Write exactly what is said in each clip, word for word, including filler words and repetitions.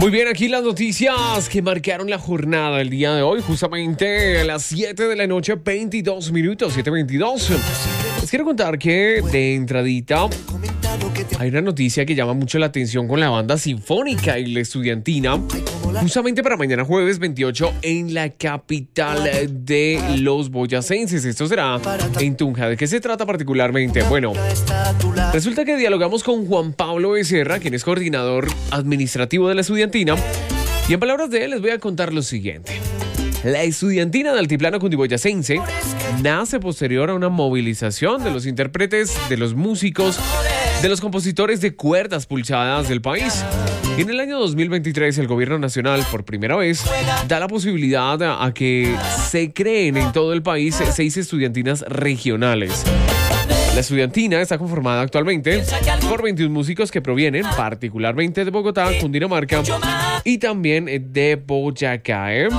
Muy bien, aquí las noticias que marcaron la jornada del día de hoy, justamente a las siete de la noche, veintidós minutos, siete veintidós. Les quiero contar que de entradita hay una noticia que llama mucho la atención con la banda sinfónica y la estudiantina, justamente para mañana jueves veintiocho en la capital de los boyacenses. Esto será en Tunja. ¿De qué se trata particularmente? Bueno, resulta que dialogamos con Juan Pablo Becerra, quien es coordinador administrativo de la estudiantina, y en palabras de él les voy a contar lo siguiente. La estudiantina de Altiplano Cundiboyacense nace posterior a una movilización de los intérpretes, de los músicos, de los compositores de cuerdas pulsadas del país. Y en el año dos mil veintitrés el gobierno nacional por primera vez da la posibilidad a, a que se creen en todo el país seis estudiantinas regionales. La estudiantina está conformada actualmente por veintiún músicos que provienen particularmente de Bogotá, Cundinamarca y también de Boyacá, ¿eh?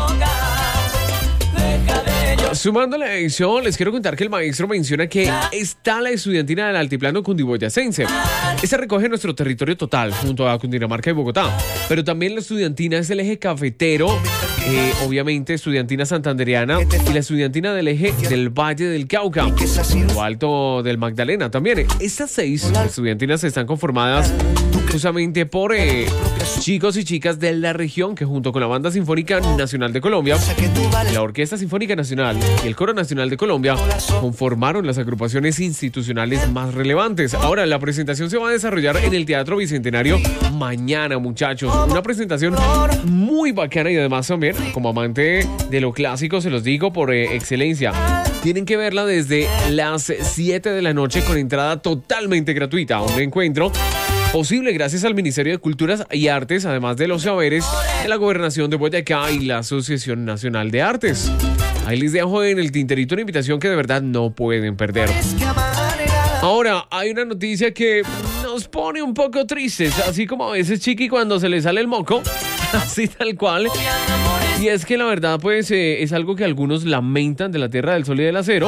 Sumando la edición, les quiero contar que el maestro menciona que está la estudiantina del Altiplano Cundiboyacense. Esta recoge nuestro territorio total, junto a Cundinamarca y Bogotá. Pero también la estudiantina es el eje cafetero, eh, obviamente estudiantina santandereana, y la estudiantina del eje del Valle del Cauca, lo alto del Magdalena también. Estas seis estudiantinas están conformadas justamente por eh, chicos y chicas de la región que junto con la Banda Sinfónica Nacional de Colombia, la Orquesta Sinfónica Nacional y el Coro Nacional de Colombia conformaron las agrupaciones institucionales más relevantes. Ahora, la presentación se va a desarrollar en el Teatro Bicentenario mañana, muchachos. Una presentación muy bacana y además también, como amante de lo clásico, se los digo por eh, excelencia. Tienen que verla desde las siete de la noche con entrada totalmente gratuita. Un encuentro posible gracias al Ministerio de Culturas y Artes, además de los saberes de la Gobernación de Boyacá y la Asociación Nacional de Artes. Ahí les dejo en el tinterito una invitación que de verdad no pueden perder. Ahora, hay una noticia que nos pone un poco tristes, así como a veces Chiqui cuando se le sale el moco, así tal cual. Y es que la verdad, pues, eh, es algo que algunos lamentan de la Tierra del Sol y del Acero.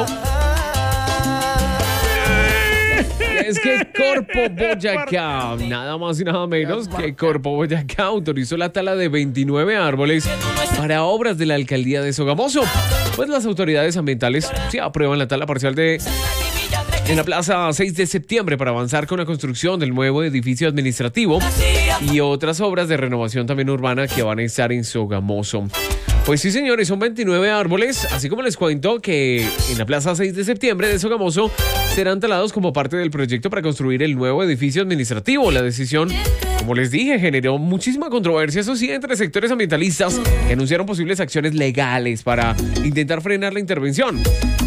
Es que Corpo Boyacá, nada más y nada menos que Corpo Boyacá autorizó la tala de veintinueve árboles para obras de la alcaldía de Sogamoso. Pues las autoridades ambientales sí aprueban la tala parcial de en la plaza seis de septiembre para avanzar con la construcción del nuevo edificio administrativo y otras obras de renovación también urbana que van a estar en Sogamoso. Pues sí, señores, son veintinueve árboles, así como les cuento que en la plaza seis de septiembre de Sogamoso serán talados como parte del proyecto para construir el nuevo edificio administrativo. La decisión, como les dije, generó muchísima controversia, eso sí, entre sectores ambientalistas que anunciaron posibles acciones legales para intentar frenar la intervención.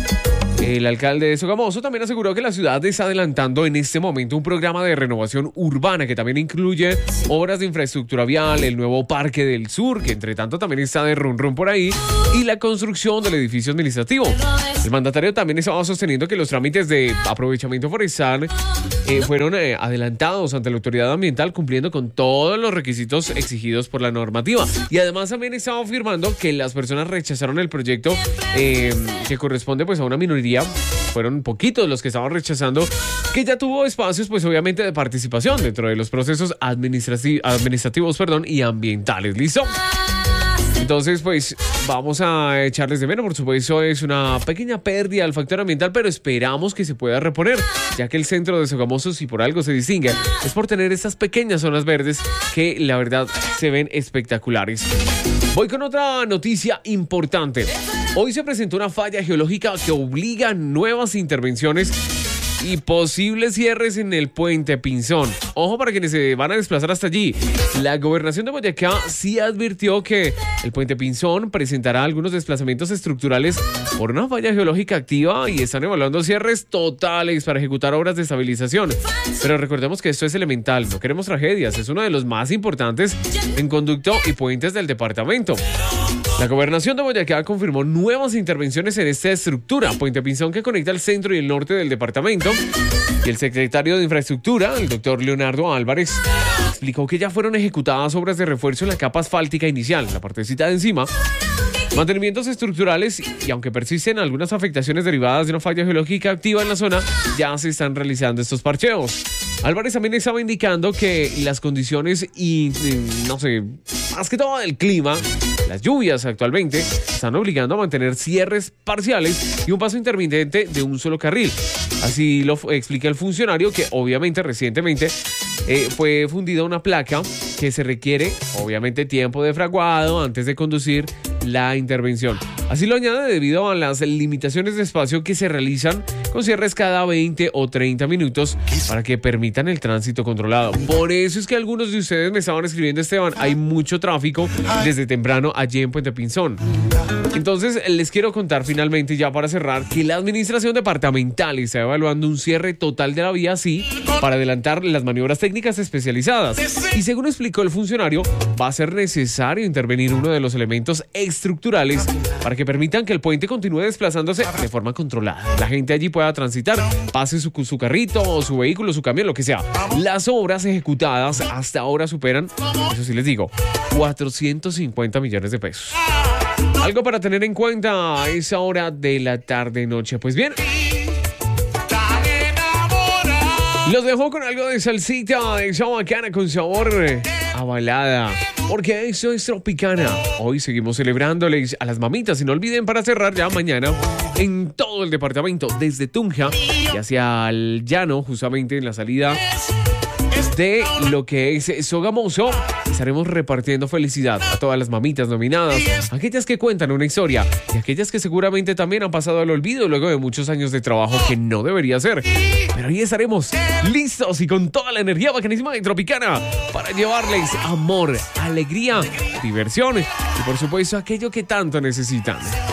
El alcalde de Sogamoso también aseguró que la ciudad está adelantando en este momento un programa de renovación urbana que también incluye obras de infraestructura vial, el nuevo Parque del Sur, que entre tanto también está de run run por ahí, y la construcción del edificio administrativo. El mandatario también estaba sosteniendo que los trámites de aprovechamiento forestal eh, fueron eh, adelantados ante la autoridad ambiental, cumpliendo con todos los requisitos exigidos por la normativa. Y además también estaba afirmando que las personas rechazaron el proyecto eh, que corresponde pues a una minoría. Fueron poquitos los que estaban rechazando, que ya tuvo espacios pues obviamente de participación dentro de los procesos administrati- administrativos perdón, y ambientales. ¿Listo? Entonces, pues, vamos a echarles de menos. Por supuesto, es una pequeña pérdida al factor ambiental, pero esperamos que se pueda reponer, ya que el centro de Sogamoso, si por algo se distingue, es por tener estas pequeñas zonas verdes que, la verdad, se ven espectaculares. Voy con otra noticia importante. Hoy se presentó una falla geológica que obliga a nuevas intervenciones y posibles cierres en el Puente Pinzón. Ojo para quienes se van a desplazar hasta allí. La gobernación de Boyacá sí advirtió que el Puente Pinzón presentará algunos desplazamientos estructurales por una falla geológica activa y están evaluando cierres totales para ejecutar obras de estabilización. Pero recordemos que esto es elemental, no queremos tragedias, es uno de los más importantes en conducto y puentes del departamento. La gobernación de Boyacá confirmó nuevas intervenciones en esta estructura, Puente Pinzón, que conecta el centro y el norte del departamento. Y el secretario de Infraestructura, el doctor Leonardo Álvarez, explicó que ya fueron ejecutadas obras de refuerzo en la capa asfáltica inicial, la partecita de encima, mantenimientos estructurales y aunque persisten algunas afectaciones derivadas de una falla geológica activa en la zona, ya se están realizando estos parcheos. Álvarez también estaba indicando que las condiciones y, y no sé, Más que todo del clima, las lluvias actualmente están obligando a mantener cierres parciales y un paso intermitente de un solo carril. Así lo explica el funcionario, que obviamente recientemente eh, fue fundida una placa que se requiere obviamente tiempo de fraguado antes de conducir la intervención. Así lo añade debido a las limitaciones de espacio que se realizan con cierres cada veinte o treinta minutos para que permitan el tránsito controlado. Por eso es que algunos de ustedes me estaban escribiendo, Esteban, hay mucho tráfico desde temprano allí en Puente Pinzón. Entonces les quiero contar finalmente, ya para cerrar, que la administración departamental está evaluando un cierre total de la vía así para adelantar las maniobras técnicas especializadas. Y según explicó el funcionario, va a ser necesario intervenir uno de los elementos estructurales para que permitan que el puente continúe desplazándose de forma controlada. La gente allí pueda transitar, pase su, su carrito o su vehículo, su camión, lo que sea. Las obras ejecutadas hasta ahora superan, eso sí les digo, cuatrocientos cincuenta millones de pesos. Algo para tener en cuenta a esa hora de la tarde-noche. Pues bien, los dejo con algo de salsita, de esa bacana con sabor a balada, porque eso es Tropicana. Hoy seguimos celebrándoles a las mamitas y no olviden, para cerrar ya mañana en todo el departamento, desde Tunja y hacia el llano, justamente en la salida de lo que es Sogamoso, estaremos repartiendo felicidad a todas las mamitas nominadas, aquellas que cuentan una historia y aquellas que seguramente también han pasado al olvido luego de muchos años de trabajo, que no debería ser. Pero ahí estaremos listos y con toda la energía bacanísima de Tropicana para llevarles amor, alegría, diversión y por supuesto aquello que tanto necesitan.